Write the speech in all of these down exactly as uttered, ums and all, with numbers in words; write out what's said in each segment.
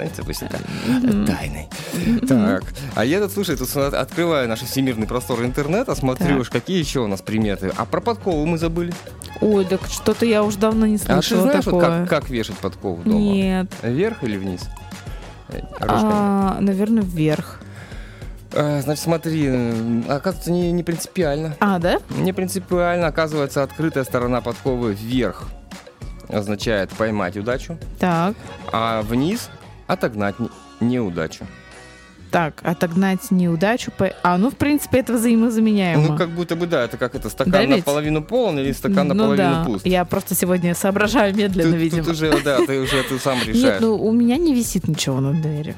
останется пусть это тайной. Так, а я тут, слушай, тут открываю наш всемирный простор интернета, смотрю, уж какие еще у нас приметы. А про подкову мы забыли. Ой, так что-то я уже давно не слышала. А ты знаешь, такое. Вот как, как вешать подкову дома? Нет. Вверх или вниз? А, наверное, вверх. А, значит, смотри, оказывается, не, не принципиально. А, да? Не принципиально. Оказывается, открытая сторона подковы вверх означает поймать удачу. Так. А вниз отогнать неудачу. Так, отогнать неудачу. По... А, ну, в принципе, это взаимозаменяемо. Ну, как будто бы, да, это как это, стакан да, наполовину полон или стакан ну, наполовину да. пуст. Я просто сегодня соображаю медленно, тут, видимо. Тут уже, да, ты уже ты сам решаешь. Нет, ну, у меня не висит ничего на двери.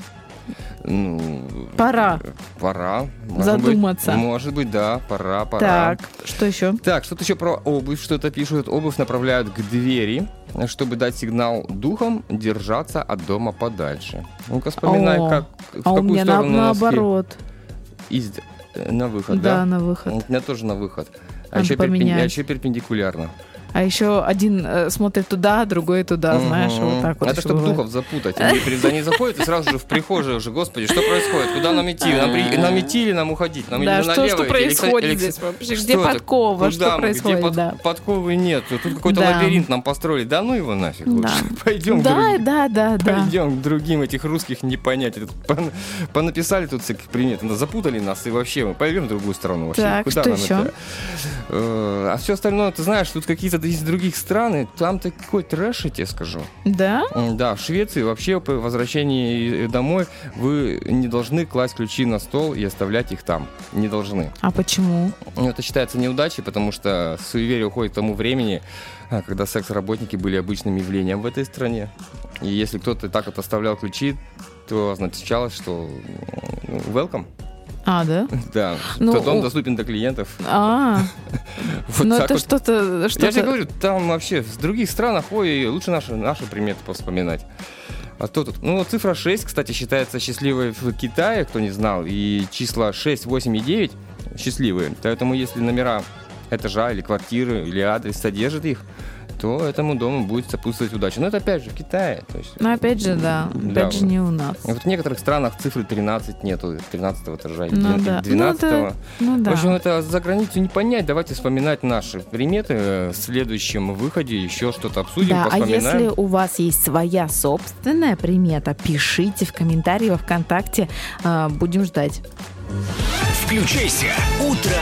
Ну, пора. Пора. Может задуматься. Быть, может быть, да, пора, пора. Так, что еще? Так, что-то еще про обувь, что-то пишут. Обувь направляют к двери, чтобы дать сигнал духам держаться от дома подальше. Ну-ка, вспоминай, О, как, в а какую у меня сторону на, носки? наоборот. Из, на выход, да? Да, на выход. У меня тоже на выход. А, Надо еще, поменять. перпенди... а еще перпендикулярно. А еще один э, смотрит туда, другой туда, Угу. знаешь, вот так вот. Это чтобы бывает. духов запутать. Они, они заходят и сразу же в прихожей уже, господи, что происходит? Куда нам идти? Нам, при... нам идти или нам уходить? Нам да, или что, налево что идти? происходит или... здесь вообще? Что Где это? подкова? Куда Что мы? происходит? Где под... да. подковы нет? Тут какой-то Да. лабиринт нам построили. Да ну его нафиг лучше. Да. Пойдем, да, друг... да, да, да. Пойдем к другим этих русских не понять. Тут пон... Понаписали тут всяких примет. Запутали нас и вообще мы пойдем в другую сторону. Вообще. Так, Куда что нам еще? это? А все остальное, ты знаешь, тут какие-то из других стран, там такой трэш, я тебе скажу. Да? Да, в Швеции вообще по возвращении домой вы не должны класть ключи на стол и оставлять их там. Не должны. А почему? Ну, это считается неудачей, потому что суеверие уходит к тому времени, когда секс-работники были обычным явлением в этой стране. И если кто-то так вот оставлял ключи, то означало, что ну, welcome. А, да? Да, ну, то дом у... доступен до клиентов. А, вот ну так это вот. что-то, что-то... Я же говорю, там вообще в других странах, ой, лучше наши, наши приметы повспоминать. А то тут, ну, цифра шесть, кстати, считается счастливой в Китае, кто не знал, и числа шесть, восемь и девять счастливые. Поэтому если номера этажа или квартиры или адрес содержат их, то этому дому будет сопутствовать удача. Но это опять же в Китае. То есть, ну опять же, да, опять да, же не у нас. Вот в некоторых странах цифры тринадцать нету, тринадцатого этажа, ну, да. двенадцатого. Ну, да. В общем, это за границу не понять. Давайте вспоминать наши приметы. В следующем выходе еще что-то обсудим, да, поспоминаем. А если у вас есть своя собственная примета, пишите в комментарии во ВКонтакте. Будем ждать. Включайся. Утро